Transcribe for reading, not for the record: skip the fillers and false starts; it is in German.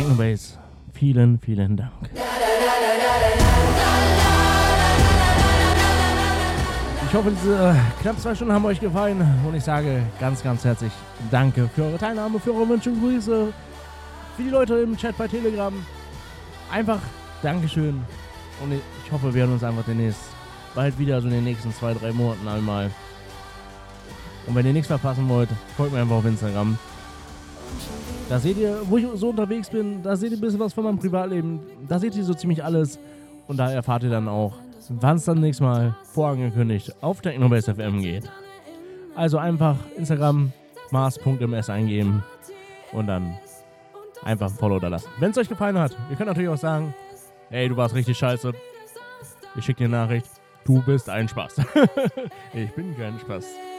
Technobase. Vielen, vielen Dank. Ich hoffe, diese knapp 2 Stunden haben euch gefallen und ich sage ganz, ganz herzlich Danke für eure Teilnahme, für eure Wünsche und Grüße, für die Leute im Chat bei Telegram. Einfach Dankeschön und ich hoffe, wir hören uns einfach demnächst bald wieder, so in den nächsten 2-3 Monaten einmal. Und wenn ihr nichts verpassen wollt, folgt mir einfach auf Instagram. Da seht ihr, wo ich so unterwegs bin, da seht ihr ein bisschen was von meinem Privatleben, da seht ihr so ziemlich alles und da erfahrt ihr dann auch, wann es dann nächstes Mal vorangekündigt auf Technobase FM geht. Also einfach Instagram mars.ms eingeben und dann einfach ein Follow da lassen. Wenn es euch gefallen hat, ihr könnt natürlich auch sagen, hey, du warst richtig scheiße. Ich schicke dir eine Nachricht, du bist ein Spaß. Ich bin kein Spaß.